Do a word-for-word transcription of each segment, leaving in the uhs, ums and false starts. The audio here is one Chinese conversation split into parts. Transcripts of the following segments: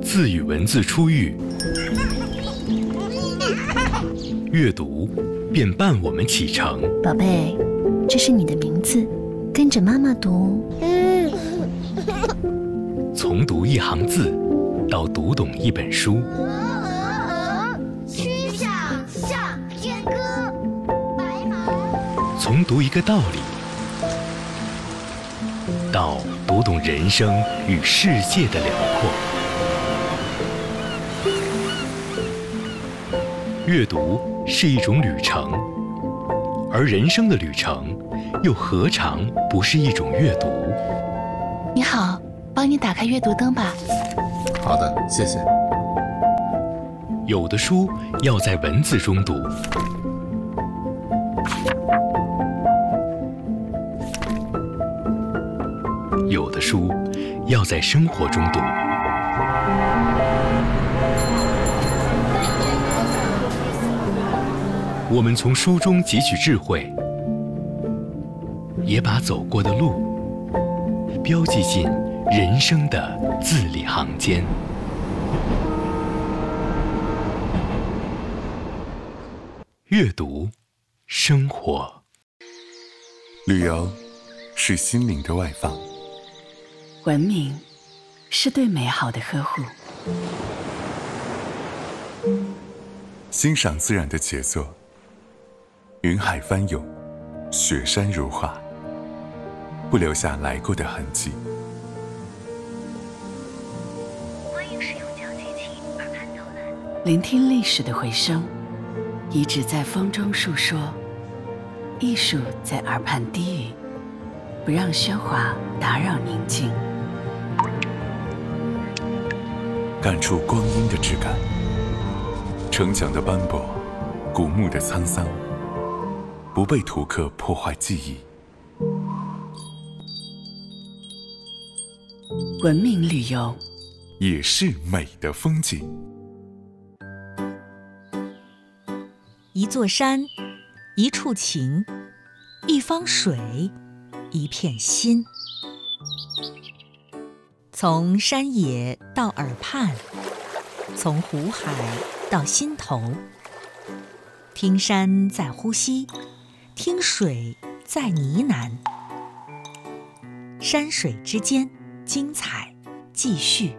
字与文字初遇，阅读便伴我们启程。 宝贝，这是你的名字，跟着妈妈读。 从读一行字到读懂一本书， 曲项向天歌，白马。 从读一个道理到读懂人生与世界的辽阔。阅读是一种旅程，而人生的旅程又何尝不是一种阅读？ 你好，帮你打开阅读灯吧。 好的，谢谢。 有的书要在文字中读，有的书要在生活中读。我们从书中汲取智慧，也把走过的路标记进人生的字里行间。阅读，生活。 旅游是心灵的外放， 文明是对美好的呵护， 欣赏自然的杰作，云海翻涌，雪山如画，不留下来过的痕迹。 欢迎使用讲解器耳畔导览。 聆听历史的回声，遗址在风中述说，艺术在耳畔低语，不让喧哗打扰宁静。 感触光阴的质感，城墙的斑驳，古墓的沧桑，不被图刻破坏记忆。 文明旅游也是美的风景。 一座山，一处情，一方水，一片心。从山野到耳畔，从湖海到心头，听山在呼吸，听水在呢喃，山水之间，精彩继续。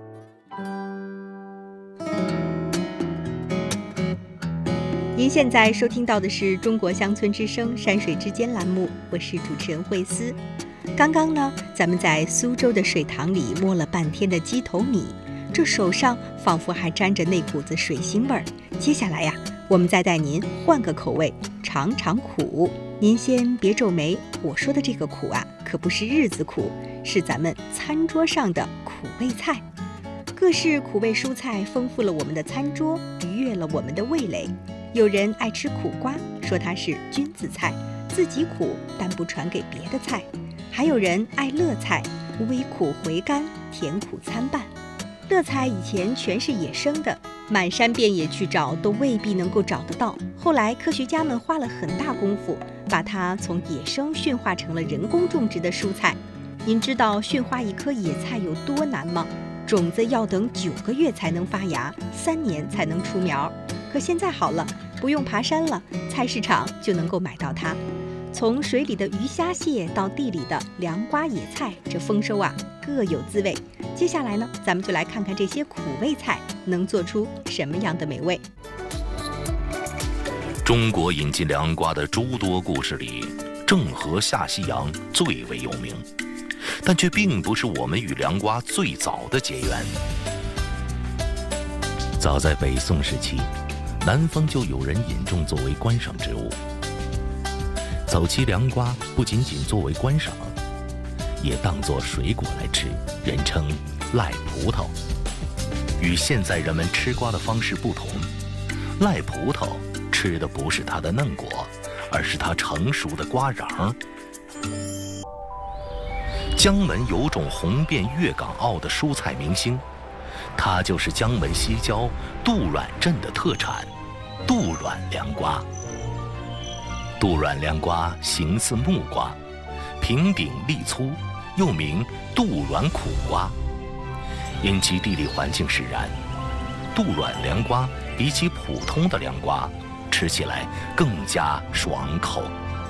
您现在收听到的是中国乡村之声山水之间栏目，我是主持人慧思。刚刚呢，咱们在苏州的水塘里摸了半天的鸡头米，这手上仿佛还沾着那股子水腥味儿。接下来呀，我们再带您换个口味，尝尝苦。您先别皱眉，我说的这个苦啊，可不是日子苦，是咱们餐桌上的苦味菜。各式苦味蔬菜丰富了我们的餐桌，愉悦了我们的味蕾。有人爱吃苦瓜，说它是君子菜，自己苦但不传给别的菜。还有人爱乐菜，微苦回甘，甜苦参半。乐菜以前全是野生的，满山遍野去找都未必能够找得到。后来科学家们花了很大功夫，把它从野生驯化成了人工种植的蔬菜。您知道驯化一棵野菜有多难吗？种子要等九个月才能发芽，三年才能出苗。可现在好了，不用爬山了，菜市场就能够买到它。从水里的鱼虾蟹到地里的凉瓜野菜，这丰收啊各有滋味。接下来呢，咱们就来看看这些苦味菜能做出什么样的美味。 中国引进凉瓜的诸多故事里，郑和下西洋最为有名，但却并不是我们与凉瓜最早的结缘。早在北宋时期，南方就有人引种作为观赏植物。早期凉瓜不仅仅作为观赏，也当作水果来吃，人称赖葡萄。与现在人们吃瓜的方式不同，赖葡萄吃的不是它的嫩果，而是它成熟的瓜瓤。江门有种红遍粤港澳的蔬菜明星，它就是江门西郊杜阮镇的特产杜阮凉瓜。杜阮凉瓜形似木瓜，平顶粒粗，又名杜阮苦瓜。 因其地理环境使然，杜软凉瓜比起普通的凉瓜，吃起来更加爽口。